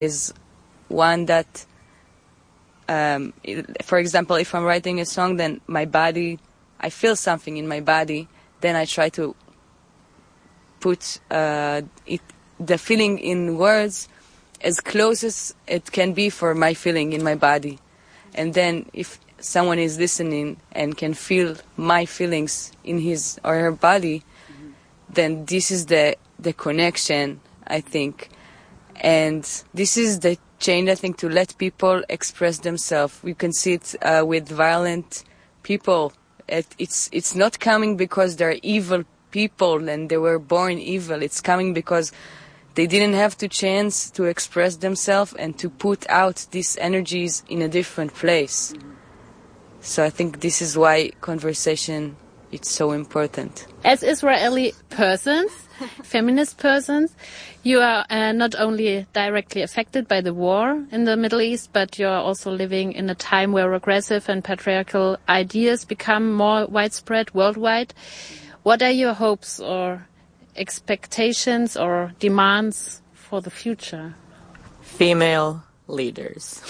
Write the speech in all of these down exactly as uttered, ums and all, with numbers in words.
is one that, um, for example, if I'm writing a song, then my body, I feel something in my body, then I try to put uh, it, the feeling in words as close as it can be for my feeling in my body. And then if someone is listening and can feel my feelings in his or her body, mm-hmm. then this is the, the connection, I think. And this is the change, I think, to let people express themselves. We can see it uh, with violent people. It, it's it's not coming because they're evil people and they were born evil. It's coming because they didn't have the chance to express themselves and to put out these energies in a different place. Mm-hmm. So I think this is why conversation is so important. As Israeli persons, feminist persons, you are uh, not only directly affected by the war in the Middle East, but you are also living in a time where regressive and patriarchal ideas become more widespread worldwide. What are your hopes or expectations or demands for the future? Female leaders.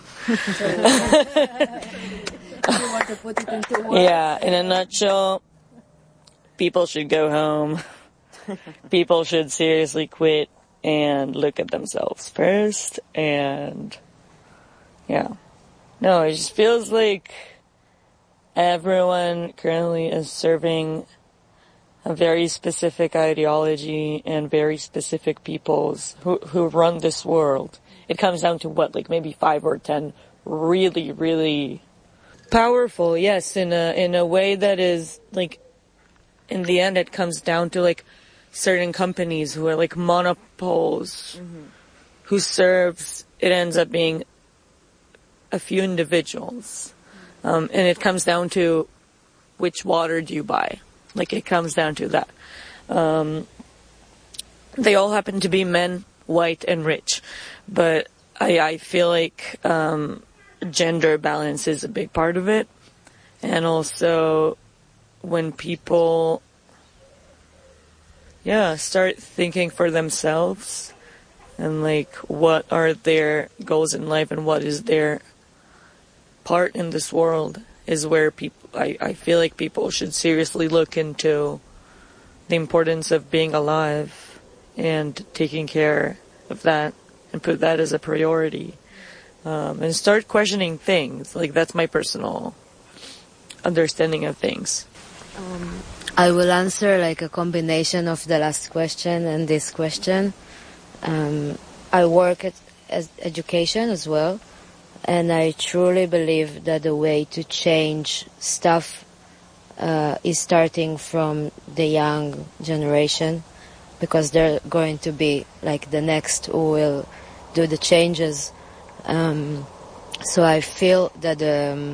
You want to put it into words? Yeah, in a nutshell, people should go home. People should seriously quit and look at themselves first. And yeah, no, it just feels like everyone currently is serving a very specific ideology and very specific peoples who who run this world. It comes down to what, like maybe five or ten really, really powerful, yes, in a in a way that is like, in the end, it comes down to like certain companies who are like monopoles, mm-hmm. who serves. It ends up being a few individuals, um, and it comes down to which water do you buy. Like it comes down to that. Um, they all happen to be men, white and rich, but I I feel like. Um, Gender balance is a big part of it. And also when people, yeah, start thinking for themselves and like what are their goals in life and what is their part in this world is where people, I, I feel like people should seriously look into the importance of being alive and taking care of that and put that as a priority. Um, and start questioning things. Like, that's my personal understanding of things. Um, I will answer like a combination of the last question and this question. Um, I work at as education as well, and I truly believe that the way to change stuff uh, is starting from the young generation, because they're going to be like the next who will do the changes. Um, so I feel that um,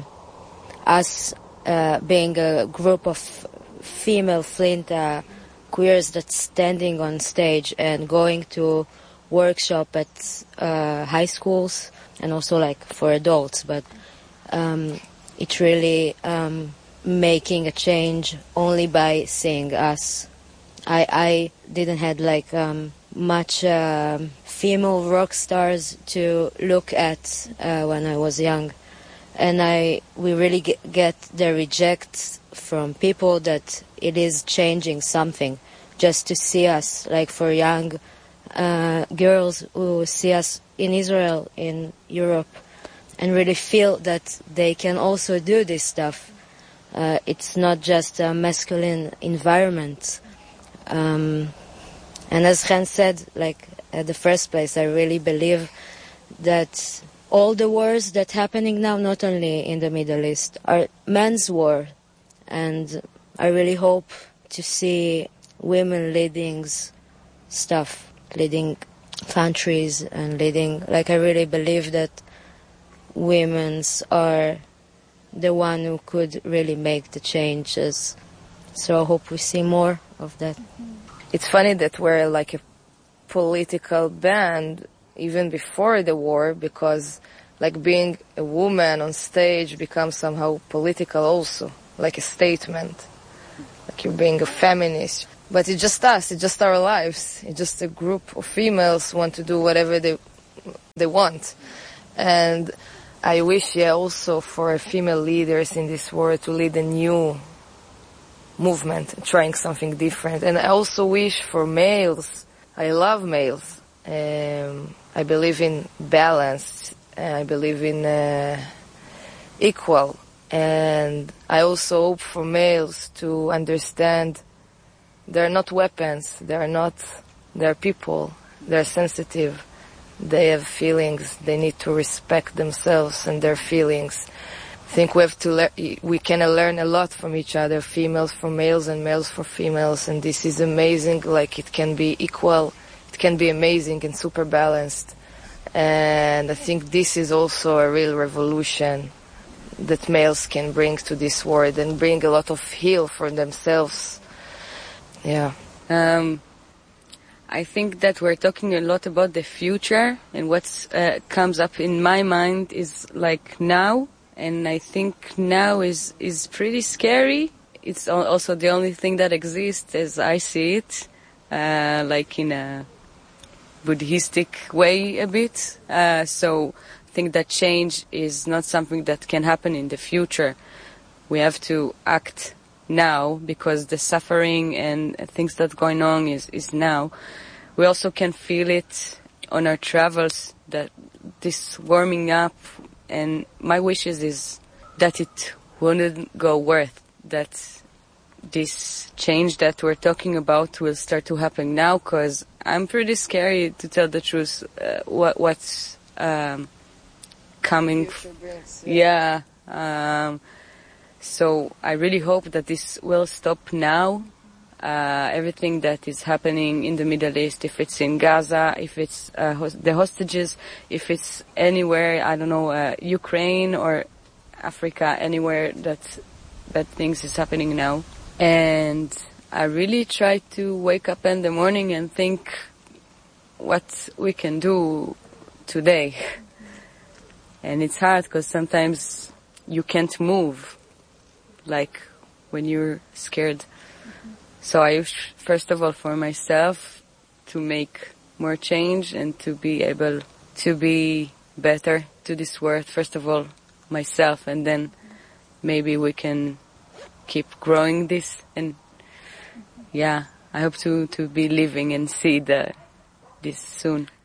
us uh, being a group of female Flint uh, queers that's standing on stage and going to workshop at uh, high schools and also like for adults, but um, it's really um, making a change only by seeing us. I, I didn't have like um, much uh, female rock stars to look at uh, when I was young, and I we really get, get the reject from people that it is changing something just to see us, like for young uh, girls who see us in Israel, in Europe, and really feel that they can also do this stuff. Uh, it's not just a masculine environment. Um, and as Chen said, like at the first place, I really believe that all the wars that are happening now, not only in the Middle East, are men's war. And I really hope to see women leading stuff, leading countries and leading, like I really believe that women's are the one who could really make the changes. So I hope we see more of that. It's funny that we're like a political band even before the war, because like being a woman on stage becomes somehow political also, like a statement, like you're being a feminist. But it's just us, it's just our lives. It's just a group of females who want to do whatever they they want. And I wish, yeah, also for female leaders in this world to lead a new movement, trying something different. And I also wish for males, I love males. Um, I believe in balance. I believe in uh, equal. And I also hope for males to understand they're not weapons, they're not, they're people, they're sensitive, they have feelings, they need to respect themselves and their feelings. I think we have to le- we can learn a lot from each other, females from males and males for females, and this is amazing, like it can be equal, it can be amazing and super balanced. And I think this is also a real revolution that males can bring to this world and bring a lot of heal for themselves. Yeah. Um, I think that we're talking a lot about the future, and what uh, comes up in my mind is like now, and I think now is, is pretty scary. It's also the only thing that exists as I see it, uh, like in a Buddhistic way a bit. Uh, so I think that change is not something that can happen in the future. We have to act now because the suffering and things that are going on is, is now. We also can feel it on our travels, that this warming up, and my wishes is that it wouldn't go worth, that this change that we're talking about will start to happen now, because I'm pretty scary, to tell the truth, uh, what, what's um, coming. Brings, yeah. yeah um, so I really hope that this will stop now. Uh, everything that is happening in the Middle East, if it's in Gaza, if it's uh, host- the hostages, if it's anywhere, I don't know, uh, Ukraine or Africa, anywhere that bad things is happening now. And I really try to wake up in the morning and think what we can do today. And it's hard because sometimes you can't move, like when you're scared. So I wish, first of all, for myself to make more change and to be able to be better to this world. First of all, myself, and then maybe we can keep growing this. And yeah, I hope to, to be living and see the, this soon.